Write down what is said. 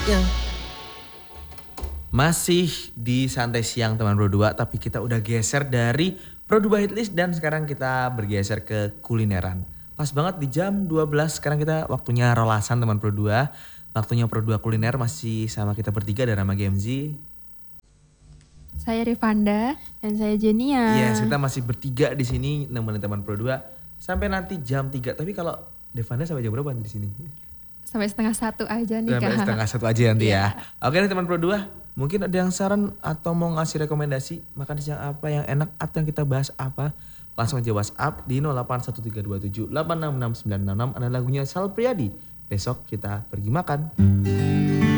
Masih di santai siang teman Pro 2, tapi kita udah geser dari Pro 2 Hitlist dan sekarang kita bergeser ke kulineran. Pas banget di jam 12, sekarang kita waktunya rolasan teman Pro 2. Waktunya Pro 2 kuliner masih sama kita bertiga dan Rama GMZ. Saya Rifanda dan saya Jenia. Yes, kita masih bertiga di sini nemenin teman Pro 2 sampai nanti jam 3. Tapi kalau Devanda sampai jam berapa di sini? Sampai 12:30 aja nih Sampai Kak. 12:30 aja nanti ya. Oke nih teman Pro 2. Mungkin ada yang saran atau mau ngasih rekomendasi makan siang apa yang enak atau yang kita bahas apa, langsung aja WhatsApp di 081327866966. Ada lagunya Sal Priadi. Besok kita pergi makan.